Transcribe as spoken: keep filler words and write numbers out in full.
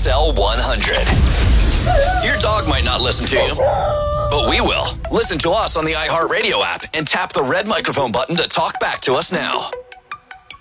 X L one hundred. Your dog might not listen to you, but we will. Listen to us on the iHeartRadio app and tap the red microphone button to talk back to us now.